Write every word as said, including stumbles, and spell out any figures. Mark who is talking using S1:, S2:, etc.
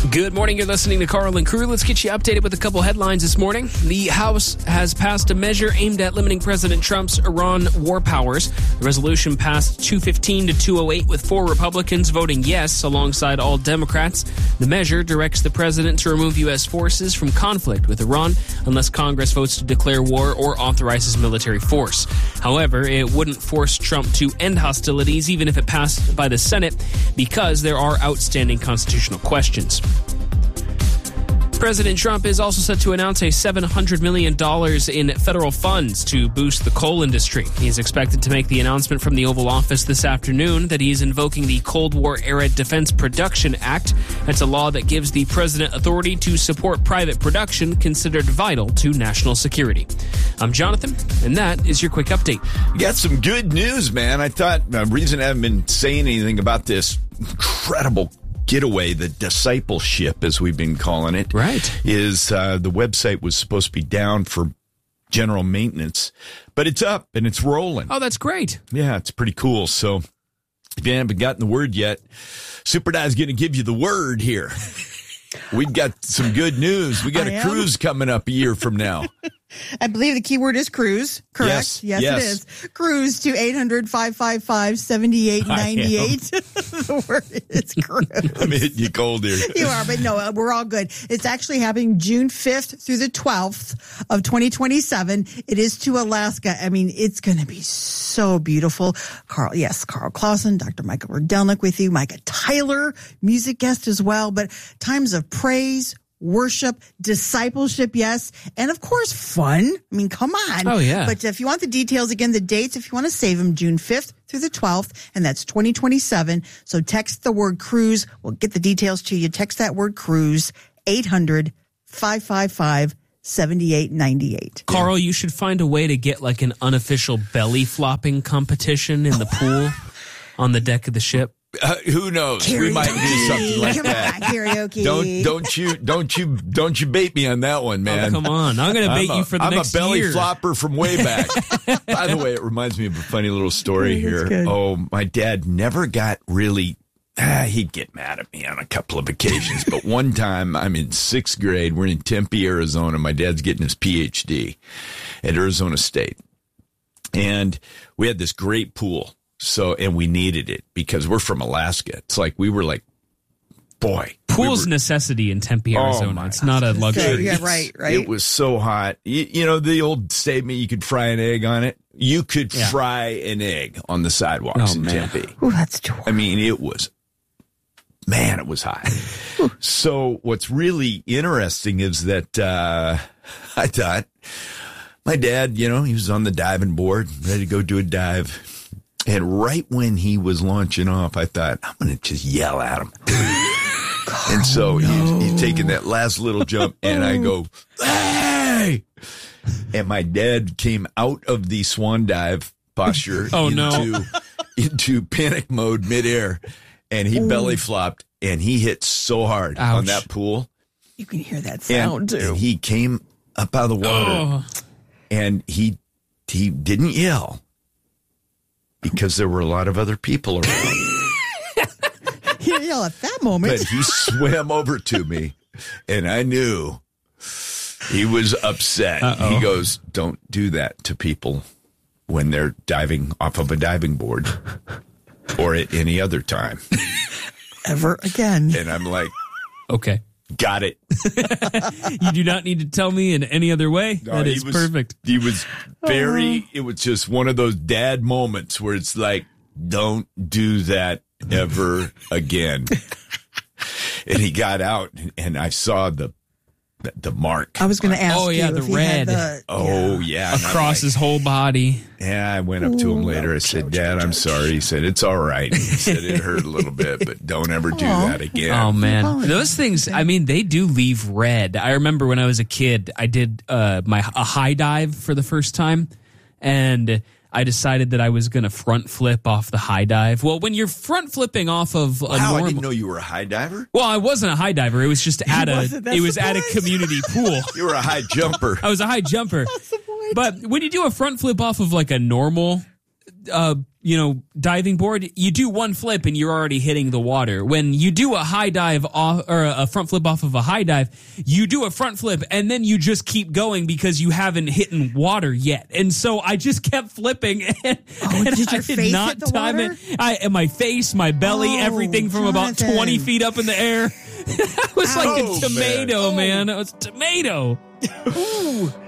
S1: Good morning. You're listening to Carl and Crew. Let's get you updated with a couple headlines this morning. The House has passed a measure aimed at limiting President Trump's Iran war powers. The resolution passed two fifteen to two oh eight with four Republicans voting yes alongside all Democrats. The measure directs the president to remove U S forces from conflict with Iran unless Congress votes to declare war or authorizes military force. However, it wouldn't force Trump to end hostilities even if it passed by the Senate because there are outstanding constitutional questions. President Trump is also set to announce a seven hundred million dollars in federal funds to boost the coal industry. He's expected to make the announcement from the Oval Office this afternoon that he's invoking the Cold War-era Defense Production Act. That's a law that gives the president authority to support private production considered vital to national security. I'm Jonathan, and that is your quick update.
S2: You got some good news, man. I thought the reason I haven't been saying anything about this incredible getaway, the discipleship, as we've been calling it,
S1: right,
S2: is uh, the website was supposed to be down for general maintenance, but it's up and it's rolling.
S1: Oh, that's great.
S2: Yeah, it's pretty cool. So if you haven't gotten the word yet, Superdie's going to give you the word here. We've got some good news. We got
S3: I
S2: a
S3: am.
S2: cruise coming up a year from now.
S3: I believe the keyword is cruise, correct?
S2: Yes,
S3: yes,
S2: yes.
S3: it is. Cruise to eight hundred, five five five, seven eight nine eight. The word is cruise.
S2: I'm hitting you cold here.
S3: You are, but no, we're all good. It's actually happening June fifth through the twelfth of twenty twenty-seven. It is to Alaska. I mean, it's going to be so beautiful. Carl, yes, Carl Clausen, Doctor Michael Rodelnik with you, Micah Tyler, music guest as well, but times of praise, worship, discipleship, yes, and of course, fun. I mean, come on.
S1: Oh, yeah.
S3: But if you want the details, again, the dates, if you want to save them, June fifth through the twelfth, and that's twenty twenty-seven. So text the word cruise. We'll get the details to you. Text that word cruise, eight hundred, five five five, seven eight nine eight.
S1: Carl, you should find a way to get like an unofficial belly flopping competition in the pool on the deck of the ship.
S2: Uh, who knows?
S3: Karaoke.
S2: We might do something like
S3: Come
S2: that.
S3: on, karaoke.
S2: Don't don't you don't you don't you bait me on that one, man.
S1: Oh, come on. I'm going to bait
S2: I'm a,
S1: you for the
S2: I'm
S1: next
S2: a belly
S1: year.
S2: flopper from way back. By the way, it reminds me of a funny little story
S3: Oh,
S2: here.
S3: that's good.
S2: Oh, my dad never got really, ah, he'd get mad at me on a couple of occasions. But one time I'm in sixth grade. We're in Tempe, Arizona. My dad's getting his P H D at Arizona State. And we had this great pool. So, and we needed it because we're from Alaska. It's like, we were like, boy.
S1: Pool's
S2: we were,
S1: necessity in Tempe,
S2: Oh,
S1: Arizona.
S2: my
S1: It's not a luxury.
S3: Yeah, right, right.
S2: It was so hot. You, you know, the old statement, you could fry an egg on it. You could
S1: Yeah.
S2: fry an egg on the sidewalks
S1: Oh,
S2: in
S1: man.
S2: Tempe.
S3: Oh, that's too
S2: I mean, it was, man, it was hot. So what's really interesting is that, uh, I thought my dad, you know, he was on the diving board, ready to go do a dive. And right when he was launching off, I thought, I'm going to just yell at him. And so
S3: no.
S2: he's, he's taking that last little jump, and I go, hey! And my dad came out of the swan dive posture
S1: Oh,
S2: into,
S1: no.
S2: into panic mode midair, and he belly flopped, and he hit so hard
S1: Ouch.
S2: on that pool.
S3: You can hear that
S2: And,
S3: sound, too.
S2: and he came up out of the water,
S1: Oh.
S2: and he he didn't yell because there were a lot of other people around.
S3: He didn't yell at that moment.
S2: But he swam over to me, and I knew he was upset.
S1: Uh-oh.
S2: He goes, don't do that to people when they're diving off of a diving board or at any other time.
S3: Ever again.
S2: And I'm like,
S1: Okay.
S2: got it.
S1: You do not need to tell me in any other way.
S2: No,
S1: that
S2: he
S1: is
S2: was-
S1: perfect.
S2: He was very, it was just one of those dad moments where it's like, don't do that ever again. And he got out, and I saw the the, the mark.
S3: I was going to ask
S1: Oh, yeah,
S3: you
S1: the
S3: if he had
S1: red.
S3: the-
S2: Oh, yeah. And I'm
S1: Across
S2: like-
S1: his whole body.
S2: Yeah, I went up to him later. I said, Dad, I'm sorry. He said, it's all right. He said, it hurt a little bit, but don't ever do
S3: Aw.
S2: that again.
S1: Oh, man.
S3: apologize.
S1: Those things, I mean, they do leave red. I remember when I was a kid, I did uh, my a high dive for the first time, and I decided that I was going to front flip off the high dive. Well, when you're front flipping off of a
S2: Wow, I
S1: normal...
S2: didn't know you were a high diver.
S1: Well, I wasn't a high diver. It was just at a
S3: wasn't? That's
S1: it was
S3: the
S1: at a
S3: point.
S1: community pool.
S2: You were a high jumper.
S1: I was a high jumper.
S3: the point.
S1: But when you do a front flip off of like a normal uh, you know, diving board, you do one flip and you're already hitting the water. When you do a high dive off or a front flip off of a high dive, you do a front flip and then you just keep going because you haven't hit water yet. And so I just kept flipping and,
S3: Oh,
S1: and
S3: did your
S1: I did
S3: face
S1: not
S3: hit the
S1: time
S3: water?
S1: it. I, and my face, my belly,
S3: Oh,
S1: everything from about
S3: Jonathan.
S1: twenty feet up in the air. It was like
S2: Ouch.
S1: a tomato,
S2: Oh,
S1: man. It was a tomato.
S3: Ooh.